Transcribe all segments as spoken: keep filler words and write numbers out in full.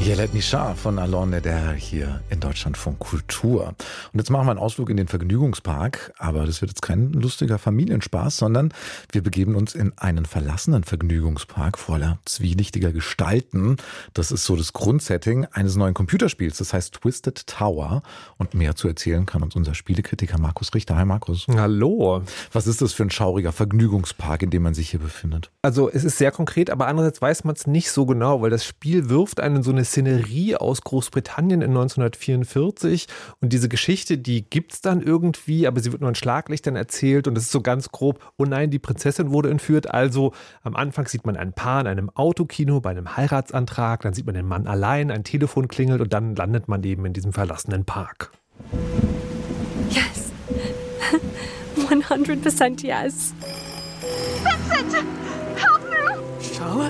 Yelet Nishar von Alain Neder hier in Deutschlandfunk Kultur. Und jetzt machen wir einen Ausflug in den Vergnügungspark, aber das wird jetzt kein lustiger Familienspaß, sondern wir begeben uns in einen verlassenen Vergnügungspark voller zwielichtiger Gestalten. Das ist so das Grundsetting eines neuen Computerspiels, das heißt Twisted Tower. Und mehr zu erzählen kann uns unser Spielekritiker Markus Richter. Hi Markus. Hallo. Was ist das für ein schauriger Vergnügungspark, in dem man sich hier befindet? Also es ist sehr konkret, aber andererseits weiß man es nicht so genau, weil das Spiel wirft einen in so eine Szenerie aus Großbritannien in neunzehnhundertvierundvierzig und diese Geschichte, die gibt's dann irgendwie, aber sie wird nur in Schlaglichtern erzählt und es ist so ganz grob, oh nein, die Prinzessin wurde entführt, also am Anfang sieht man ein Paar in einem Autokino bei einem Heiratsantrag, dann sieht man den Mann allein, ein Telefon klingelt und dann landet man eben in diesem verlassenen Park. Yes. one hundred percent yes. Vincent! Help me! Charlotte?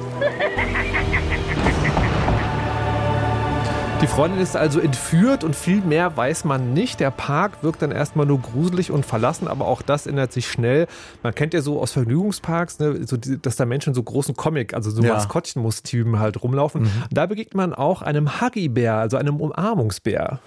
Die Freundin ist also entführt und viel mehr weiß man nicht. Der Park wirkt dann erstmal nur gruselig und verlassen, aber auch das ändert sich schnell. Man kennt ja so aus Vergnügungsparks, ne, so die, dass da Menschen so großen Comic, also so ja. Maskottchenmustypen halt rumlaufen. Mhm. Da begegnet man auch einem Huggy-Bär, also einem Umarmungsbär.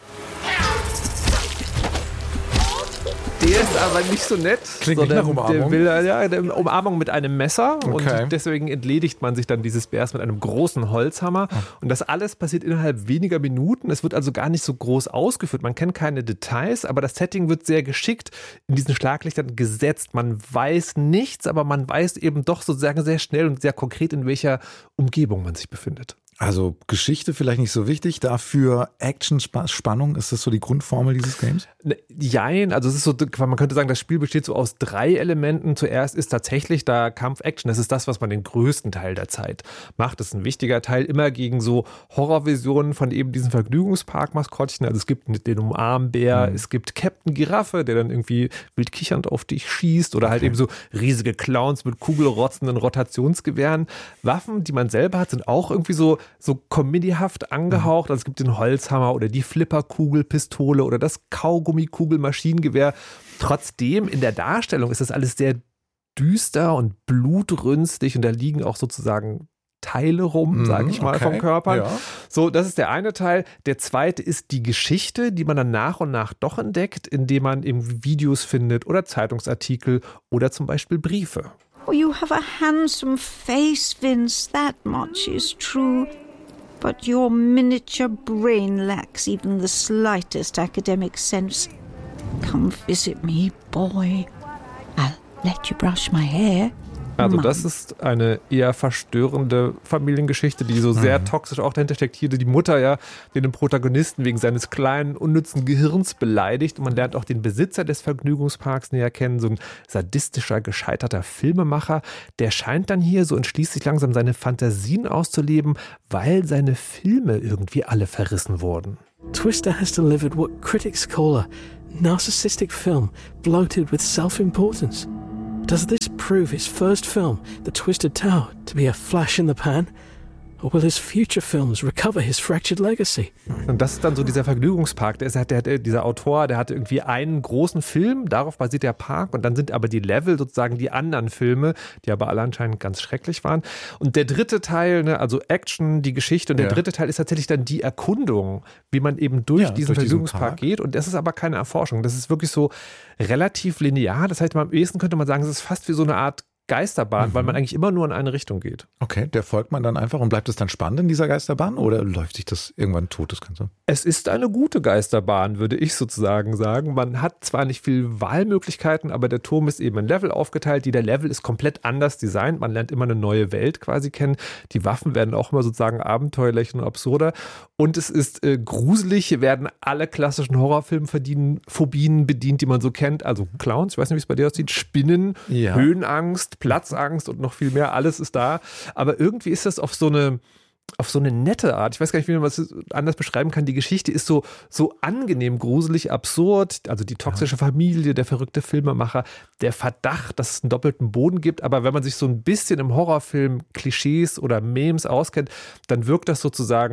Der ist aber nicht so nett. Klingt nicht nach Umarmung. Der will ja, eine Umarmung mit einem Messer okay. Und deswegen entledigt man sich dann dieses Bärs mit einem großen Holzhammer. Oh. Und das alles passiert innerhalb weniger Minuten. Es wird also gar nicht so groß ausgeführt. Man kennt keine Details, aber das Setting wird sehr geschickt in diesen Schlaglichtern gesetzt. Man weiß nichts, aber man weiß eben doch sozusagen sehr schnell und sehr konkret, in welcher Umgebung man sich befindet. Also Geschichte vielleicht nicht so wichtig, dafür Action, Spannung, ist das so die Grundformel dieses Games? Jein, also es ist so, man könnte sagen, das Spiel besteht so aus drei Elementen. Zuerst ist tatsächlich da Kampf-Action, das ist das, was man den größten Teil der Zeit macht. Das ist ein wichtiger Teil, immer gegen so Horrorvisionen von eben diesen Vergnügungspark-Maskottchen. Also es gibt den Umarmbär, mhm. es gibt Captain Giraffe, der dann irgendwie wild kichernd auf dich schießt oder halt okay. eben so riesige Clowns mit kugelrotzenden Rotationsgewehren. Waffen, die man selber hat, sind auch irgendwie so so comedyhaft angehaucht. Also es gibt den Holzhammer oder die Flipperkugelpistole oder das Kaugummikugelmaschinengewehr. Trotzdem in der Darstellung ist das alles sehr düster und blutrünstig und da liegen auch sozusagen Teile rum, sage ich mal, okay. vom Körper. Ja. So, das ist der eine Teil. Der zweite ist die Geschichte, die man dann nach und nach doch entdeckt, indem man eben Videos findet oder Zeitungsartikel oder zum Beispiel Briefe. Oh, you have a handsome face, Vince. That much is true. But your miniature brain lacks even the slightest academic sense. Come visit me, boy. I'll let you brush my hair. Also das ist eine eher verstörende Familiengeschichte, die so sehr mhm. toxisch auch dahinter steckt. Hier die Mutter ja den Protagonisten wegen seines kleinen, unnützen Gehirns beleidigt. Und man lernt auch den Besitzer des Vergnügungsparks näher kennen, so ein sadistischer, gescheiterter Filmemacher. Der scheint dann hier so entschließt sich langsam seine Fantasien auszuleben, weil seine Filme irgendwie alle verrissen wurden. Twister has delivered what critics call a narcissistic film bloated with self-importance. Does this prove his first film, The Twisted Tower, to be a flash in the pan? Or will his future films recover his fractured legacy? Und das ist dann so dieser Vergnügungspark. Der, ist, der, der, dieser Autor, der hatte irgendwie einen großen Film, darauf basiert der Park. Und dann sind aber die Level sozusagen die anderen Filme, die aber alle anscheinend ganz schrecklich waren. Und der dritte Teil, ne, also Action, die Geschichte. Und der ja. dritte Teil ist tatsächlich dann die Erkundung, wie man eben durch ja, diesen durch Vergnügungspark geht. Und das ist aber keine Erforschung. Das ist wirklich so relativ linear. Das heißt, am ehesten könnte man sagen, es ist fast wie so eine Art Geisterbahn, mhm. weil man eigentlich immer nur in eine Richtung geht. Okay, der folgt man dann einfach und bleibt es dann spannend in dieser Geisterbahn oder läuft sich das irgendwann tot, das Ganze? Es ist eine gute Geisterbahn, würde ich sozusagen sagen. Man hat zwar nicht viel Wahlmöglichkeiten, aber der Turm ist eben in Level aufgeteilt. Jeder Level ist komplett anders designt. Man lernt immer eine neue Welt quasi kennen. Die Waffen werden auch immer sozusagen abenteuerlich und absurder. Und es ist äh, gruselig. Hier werden alle klassischen Horrorfilmphobien bedient, die man so kennt. Also Clowns, ich weiß nicht, wie es bei dir aussieht, Spinnen, ja. Höhenangst, Platzangst und noch viel mehr, alles ist da. Aber irgendwie ist das auf so eine, auf so eine nette Art. Ich weiß gar nicht, wie man das anders beschreiben kann. Die Geschichte ist so, so angenehm gruselig, absurd. Also die toxische Familie, der verrückte Filmemacher, der Verdacht, dass es einen doppelten Boden gibt. Aber wenn man sich so ein bisschen im Horrorfilm Klischees oder Memes auskennt, dann wirkt das sozusagen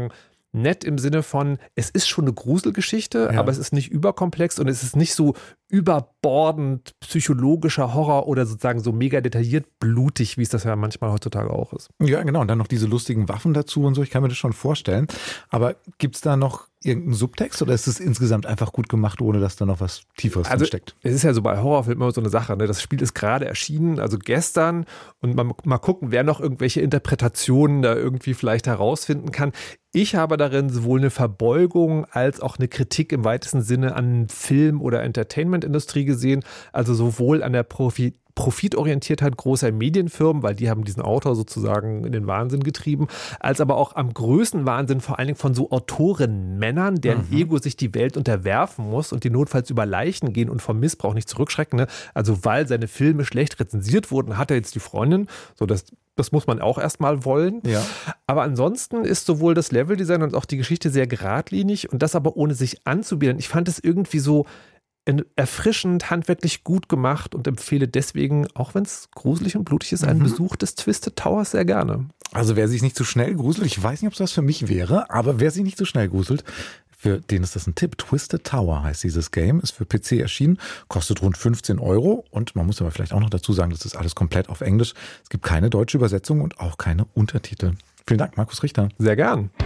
nett im Sinne von, es ist schon eine Gruselgeschichte, Ja. aber es ist nicht überkomplex und es ist nicht so überbordend psychologischer Horror oder sozusagen so mega detailliert blutig, wie es das ja manchmal heutzutage auch ist. Ja, genau. Und dann noch diese lustigen Waffen dazu und so. Ich kann mir das schon vorstellen. Aber gibt's da noch irgendeinen Subtext oder ist es insgesamt einfach gut gemacht, ohne dass da noch was Tieferes Also drin steckt? es ist ja so bei Horrorfilmen immer so eine Sache, ne? Das Spiel ist gerade erschienen, also gestern, und mal, mal gucken, wer noch irgendwelche Interpretationen da irgendwie vielleicht herausfinden kann. Ich habe darin sowohl eine Verbeugung als auch eine Kritik im weitesten Sinne an Film- oder Entertainment-Industrie gesehen, also sowohl an der Profi Profitorientiertheit großer Medienfirmen, weil die haben diesen Autor sozusagen in den Wahnsinn getrieben, als aber auch am größten Wahnsinn vor allen Dingen von so Autorenmännern, deren mhm. Ego sich die Welt unterwerfen muss und die notfalls über Leichen gehen und vom Missbrauch nicht zurückschrecken. Ne? Also weil seine Filme schlecht rezensiert wurden, hat er jetzt die Freundin, so dass das muss man auch erstmal wollen. Ja. Aber ansonsten ist sowohl das Leveldesign und auch die Geschichte sehr geradlinig und das aber ohne sich anzubiedern. Ich fand es irgendwie so erfrischend, handwerklich gut gemacht und empfehle deswegen, auch wenn es gruselig und blutig ist, einen mhm. Besuch des Twisted Towers sehr gerne. Also wer sich nicht zu schnell gruselt, ich weiß nicht, ob es das für mich wäre, aber wer sich nicht zu schnell gruselt, für den ist das ein Tipp. Twisted Tower heißt dieses Game, ist für P C erschienen, kostet rund fünfzehn Euro und man muss aber vielleicht auch noch dazu sagen, das ist alles komplett auf Englisch. Es gibt keine deutsche Übersetzung und auch keine Untertitel. Vielen Dank, Markus Richter. Sehr gern.